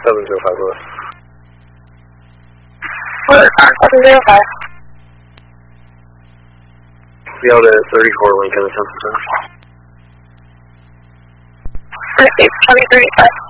705 Lewis. What? 705. Delta 34 Lincoln, Central. Received, 2385.